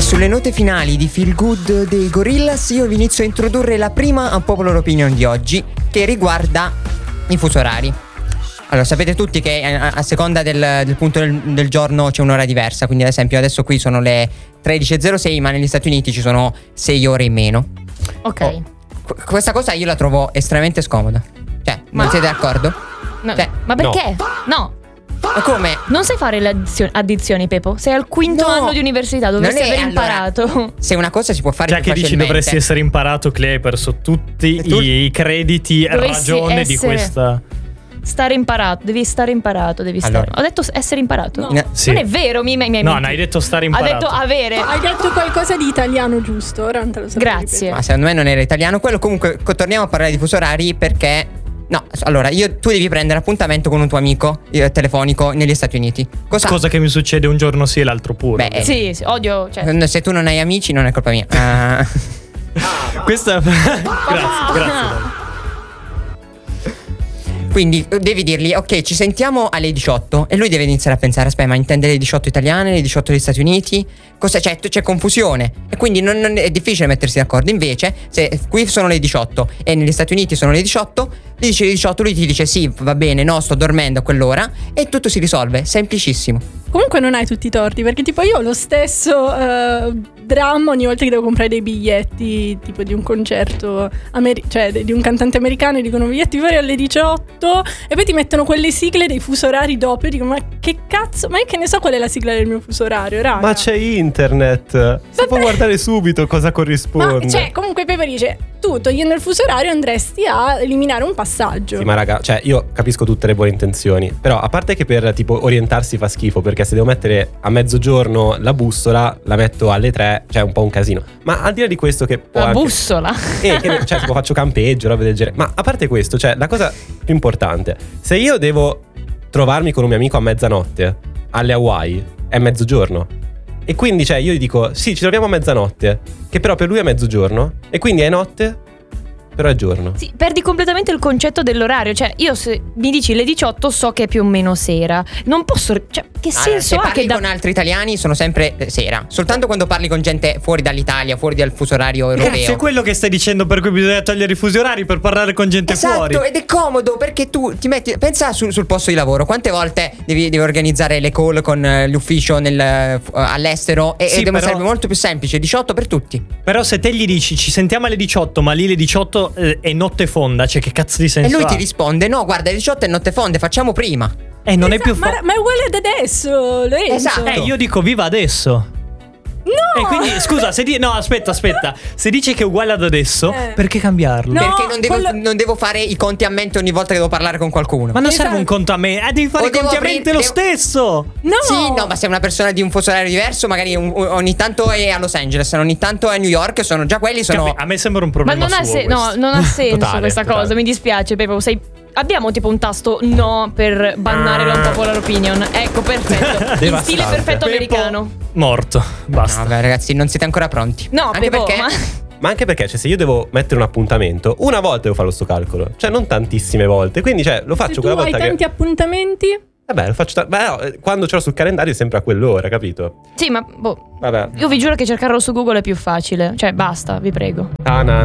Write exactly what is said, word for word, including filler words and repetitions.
sulle note finali di Feel Good dei Gorillaz io vi inizio a introdurre la prima unpopular opinion di oggi, che riguarda i fusi orari. Allora, sapete tutti che a, a seconda del, del punto del, del giorno c'è un'ora diversa. Quindi ad esempio adesso qui sono le tredici e zero sei, ma negli Stati Uniti ci sono sei ore in meno. Ok. Oh, questa cosa io la trovo estremamente scomoda. Cioè, non Ma- siete d'accordo? No, Cioè, ma perché? No. Ma come? Non sai fare le addizio- addizioni, Pepo? Sei al quinto No. anno di università, dovresti Non è- aver allora, imparato. Se una cosa si può fare Già più che dici facilmente, dovresti essere imparato, Clea, hai perso tutti E tu- i, i crediti a Dovresti ragione di essere- questa. Stare imparato, devi stare imparato, devi stare. Allora. Ho detto essere imparato. No. Sì. Non è vero, mi, mi, mi hai No, mentito. no, hai detto stare Ha imparato. detto avere. Hai detto qualcosa di italiano, giusto? Ora non te lo so. Grazie. ma secondo me non era italiano quello. Comunque co- torniamo a parlare di fusi orari perché no, allora io, tu devi prendere appuntamento con un tuo amico eh, telefonico negli Stati Uniti. Cosa? Cosa che mi succede un giorno sì e l'altro pure. Beh, Sì, sì, odio. Cioè. Se tu non hai amici non è colpa mia. Ah. Questa grazie, grazie. Dai. Quindi eh, devi dirgli ok, ci sentiamo alle diciotto. E lui deve iniziare a pensare: aspetta, ma intende le diciotto italiane, le diciotto degli Stati Uniti? Cosa c'è? C'è confusione. E quindi non, non- è difficile mettersi d'accordo. Invece se qui sono le diciotto e negli Stati Uniti sono le diciotto, gli dici le diciotto, lui ti dice sì, va bene, no, sto dormendo a quell'ora. E tutto si risolve, semplicissimo. Comunque non hai tutti i torti, perché tipo io ho lo stesso eh, dramma ogni volta che devo comprare dei biglietti tipo di un concerto ameri- cioè de- di un cantante americano, e dicono biglietti fuori alle diciotto e poi ti mettono quelle sigle dei fusi orari dopo. Io dico: ma che cazzo, ma io che ne so qual è la sigla del mio fuso orario, raga? Ma c'è internet, si può guardare subito cosa corrisponde. Ma cioè, comunque Pepe dice: tu togliendo il fuso orario andresti a eliminare un passaggio. Sì, ma raga, cioè io capisco tutte le buone intenzioni, però a parte che per tipo orientarsi fa schifo, perché se devo mettere a mezzogiorno la bussola, la metto alle tre, cioè è un po' un casino. Ma al di là di questo che può La anche- bussola. Eh, che ne- cioè tipo faccio campeggio, roba del genere. Ma a parte questo, cioè la cosa più importante, se io devo trovarmi con un mio amico a mezzanotte alle Hawaii, è mezzogiorno. E quindi cioè io gli dico sì, ci troviamo a mezzanotte, che però per lui è mezzogiorno, e quindi è notte, però è giorno. Sì, perdi completamente il concetto dell'orario. Cioè, io se mi dici le diciotto so che è più o meno sera. Non posso. Cioè, che Allora, senso se ha parli che da. con altri italiani sono sempre eh, sera. Soltanto quando parli con gente fuori dall'Italia, fuori dal fuso orario europeo. Cazzo, è quello che stai dicendo, per cui bisogna togliere i fusi orari per parlare con gente Esatto, fuori. ed è comodo perché tu ti metti. Pensa sul, sul posto di lavoro. Quante volte devi, devi organizzare le call con eh, l'ufficio nel, eh, all'estero? E, Sì, ed è- però- sarebbe molto più semplice. diciotto per tutti. Però se te gli dici ci sentiamo alle diciotto, ma lì le diciotto eh, è notte fonda, cioè che cazzo di senso E lui ha? ti risponde: no, guarda, alle diciotto è notte fonde, facciamo prima. Eh, non è Esatto, più ma, fonda. ma è uguale ad adesso, Lorenzo. Esatto. Eh, io dico viva adesso. No! E quindi, scusa, se di- no, aspetta, aspetta. Se dice che è uguale ad adesso, Eh. perché cambiarlo? No. Perché non devo, quello- non devo fare i conti a mente ogni volta che devo parlare con qualcuno. Ma non Esatto. serve un conto a me, eh, devi fare O i conti devo a mente aprir- lo devo- stesso. No! Sì, no, ma se è una persona di un fuso orario diverso, magari un- ogni tanto è a Los Angeles, ogni tanto è a New York, sono già quelli sono. Capi- a me sembra un Ma problema non ha, suo se- no, questo. non ha senso Totale, questa totale. cosa. Mi dispiace, Pepe. Sei... Abbiamo tipo un tasto no per bannare l'unpopular opinion. Ecco, perfetto. In Devastante. stile perfetto Peppo americano. morto, basta. No, beh, ragazzi, non siete ancora pronti. No, Anche Pepo, perché ma. Ma anche perché, cioè, se io devo mettere un appuntamento, una volta devo fare sto calcolo, cioè non tantissime volte. Quindi, cioè, lo Se faccio tu quella hai volta tanti che. appuntamenti. Vabbè, lo faccio. ta- Beh, no, eh, quando ce l'ho sul calendario è sempre a quell'ora, capito? Sì, ma boh. Vabbè. Io vi giuro che cercarlo su Google è più facile. Cioè, basta, vi prego. Ah, na,